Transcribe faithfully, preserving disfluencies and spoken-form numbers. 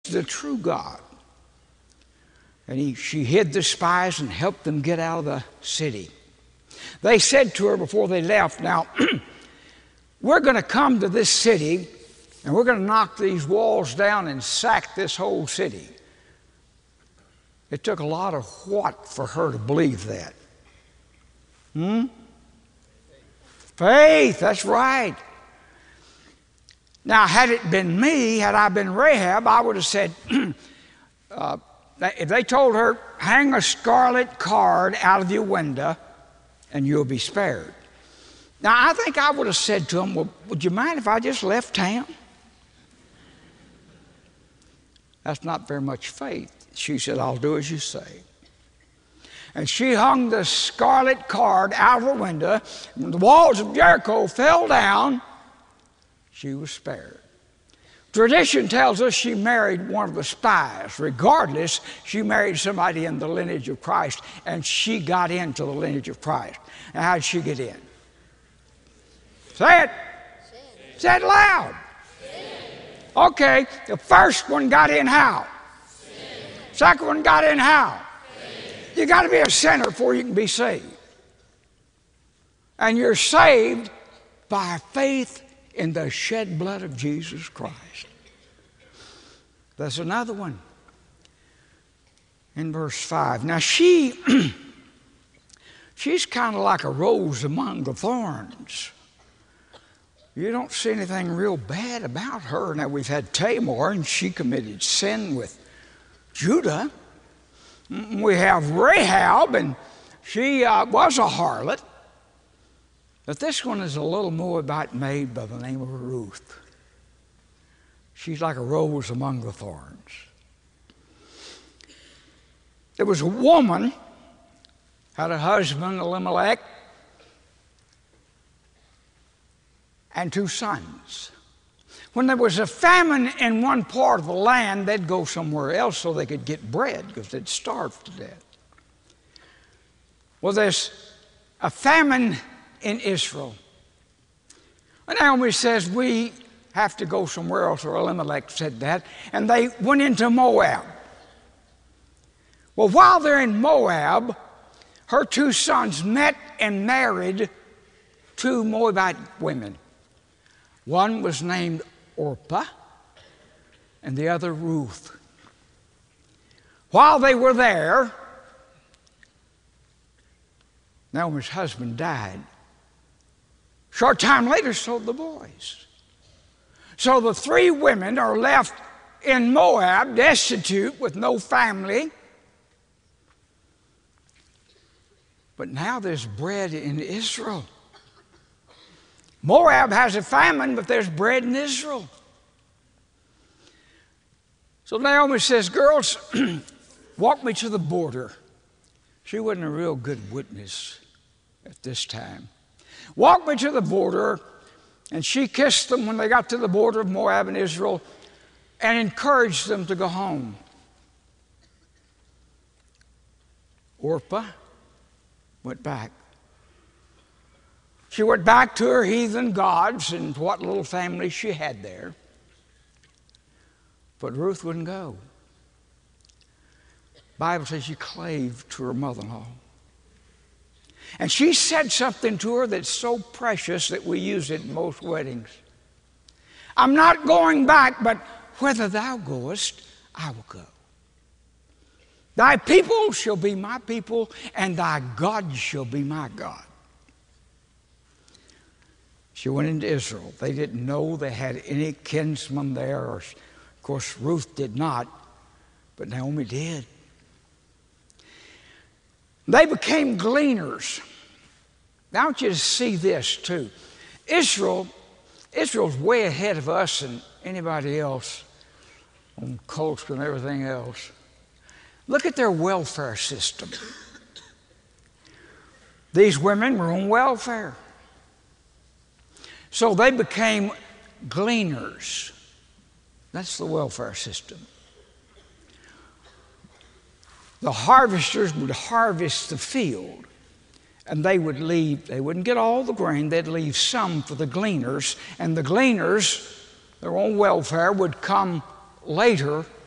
the true God. And he, she hid the spies and helped them get out of the city. They said to her before they left, now, we're going to come to this city and we're going to knock these walls down and sack this whole city. It took a lot of what for her to believe that? Hmm? Faith, that's right. Now, had it been me, had I been Rahab, I would have said, uh, if they told her, hang a scarlet card out of your window and you'll be spared. Now, I think I would have said to them, well, would you mind if I just left town? That's not very much faith. She said, I'll do as you say. And she hung the scarlet card out of her window. When the walls of Jericho fell down, she was spared. Tradition tells us she married one of the spies. Regardless, she married somebody in the lineage of Christ, and she got into the lineage of Christ. Now, how did she get in? Say it. Sin. Say it loud. Sin. Okay, the first one got in how? Sin. Second one got in how? Sin. You got to be a sinner before you can be saved. And you're saved by faith in the shed blood of Jesus Christ. There's another one in verse five. Now she, she's kind of like a rose among the thorns. You don't see anything real bad about her. Now we've had Tamar, and she committed sin with Judah. We have Rahab, and she uh, was a harlot. But this one is a little Moabite maid by the name of Ruth. She's like a rose among the thorns. There was a woman, had a husband, Elimelech, and two sons. When there was a famine in one part of the land, they'd go somewhere else so they could get bread because they'd starved to death. Well, there's a famine in Israel. And Naomi says, we have to go somewhere else, or Elimelech said that, and they went into Moab. Well, while they're in Moab, her two sons met and married two Moabite women. One was named Orpah, and the other Ruth. While they were there, Naomi's husband died. Short time later, so the boys. So the three women are left in Moab, destitute, with no family. But now there's bread in Israel. Moab has a famine, but there's bread in Israel. So Naomi says, girls, walk me to the border. She wasn't a real good witness at this time. Walk me to the border, and she kissed them when they got to the border of Moab and Israel and encouraged them to go home. Orpah went back. She went back to her heathen gods and what little family she had there. But Ruth wouldn't go. The Bible says she clave to her mother-in-law. And she said something to her that's so precious that we use it in most weddings. I'm not going back, but whither thou goest, I will go. Thy people shall be my people, and thy God shall be my God. She went into Israel. They didn't know they had any kinsman there. Or, of course, Ruth did not, but Naomi did. They became gleaners. Now I want you to see this too. Israel, Israel's way ahead of us and anybody else on culture and everything else. Look at their welfare system. These women were on welfare. So they became gleaners. That's the welfare system. The harvesters would harvest the field, and they would leave, they wouldn't get all the grain, they'd leave some for the gleaners, and the gleaners, their own welfare, would come later